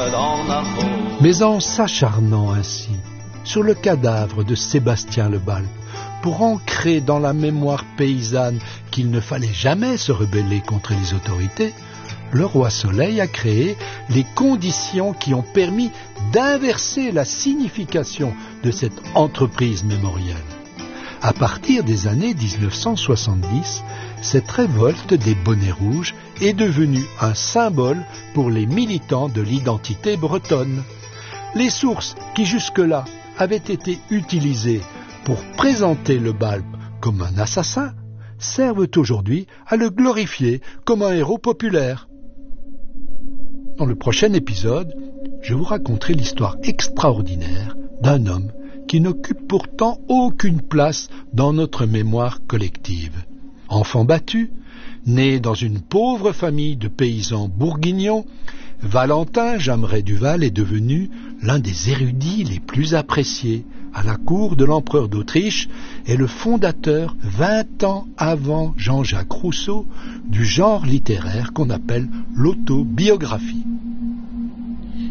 Mais en s'acharnant ainsi sur le cadavre de Sébastien Le Balp, pour ancrer dans la mémoire paysanne qu'il ne fallait jamais se rebeller contre les autorités, le roi Soleil a créé les conditions qui ont permis d'inverser la signification de cette entreprise mémorielle. À partir des années 1970, cette révolte des bonnets rouges est devenue un symbole pour les militants de l'identité bretonne. Les sources qui jusque-là avaient été utilisées pour présenter Le Balp comme un assassin servent aujourd'hui à le glorifier comme un héros populaire. Dans le prochain épisode, je vous raconterai l'histoire extraordinaire d'un homme qui n'occupe pourtant aucune place dans notre mémoire collective. Enfant battu, né dans une pauvre famille de paysans bourguignons, Valentin Jameray-Duval est devenu l'un des érudits les plus appréciés à la cour de l'empereur d'Autriche et le fondateur, 20 ans avant Jean-Jacques Rousseau, du genre littéraire qu'on appelle l'autobiographie.